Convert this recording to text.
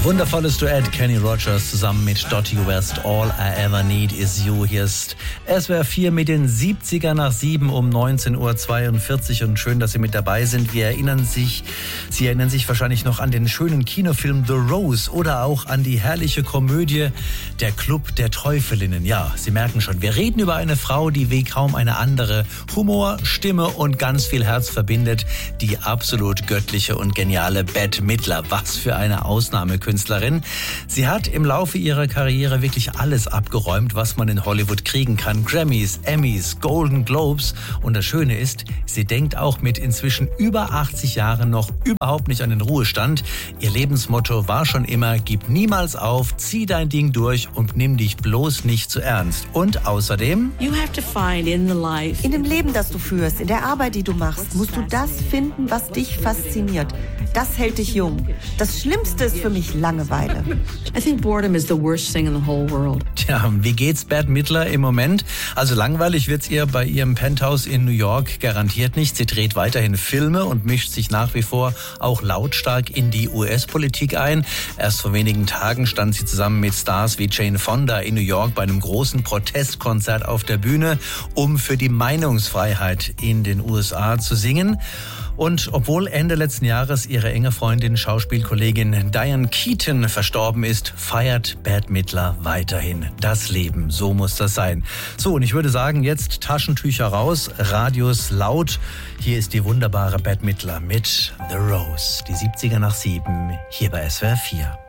Wundervolles Duett, Kenny Rogers zusammen mit Dottie West, All I Ever Need Is You. Hier ist SWR 4 mit den 70er nach 7 um 19.42 Uhr und schön, dass Sie mit dabei sind. Sie erinnern sich wahrscheinlich noch an den schönen Kinofilm The Rose oder auch an die herrliche Komödie Der Club der Teufelinnen. Ja, Sie merken schon, wir reden über eine Frau, die wie kaum eine andere Humor, Stimme und ganz viel Herz verbindet. Die absolut göttliche und geniale Bette Midler. Was für eine Ausnahmekünstlerin. Sie hat im Laufe ihrer Karriere wirklich alles abgeräumt, was man in Hollywood kriegen kann. Grammys, Emmys, Golden Globes. Und das Schöne ist, sie denkt auch mit inzwischen über 80 Jahren noch überhaupt nicht an den Ruhestand. Ihr Lebensmotto war schon immer, gib niemals auf, zieh dein Ding durch und nimm dich bloß nicht zu ernst. Und außerdem... In dem Leben, das du führst, in der Arbeit, die du machst, musst du das finden, was dich fasziniert. Das hält dich jung. Das Schlimmste ist für mich Langeweile. I think boredom is the worst thing in the whole world. Tja, wie geht's Bette Midler im Moment? Also langweilig wird's ihr bei ihrem Penthouse in New York garantiert nicht. Sie dreht weiterhin Filme und mischt sich nach wie vor auch lautstark in die US-Politik ein. Erst vor wenigen Tagen stand sie zusammen mit Stars wie Jane Fonda in New York bei einem großen Protestkonzert auf der Bühne, um für die Meinungsfreiheit in den USA zu singen. Und obwohl Ende letzten Jahres ihre enge Freundin, Schauspielkollegin Diane Keaton verstorben ist, feiert Bette Midler weiterhin das Leben. So muss das sein. So, und ich würde sagen, jetzt Taschentücher raus, Radios laut. Hier ist die wunderbare Bette Midler mit The Rose. Die 70er nach 7 hier bei SWR 4.